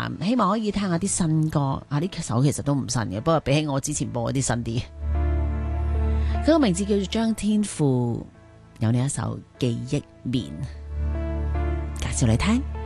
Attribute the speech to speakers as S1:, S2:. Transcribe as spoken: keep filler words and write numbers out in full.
S1: 啊，希望可以聽下啲新歌啊！呢首其實都唔新嘅，不過比起我之前播嗰啲新啲。佢個名字叫做張天賦，有呢一首記憶棉，介紹你聽。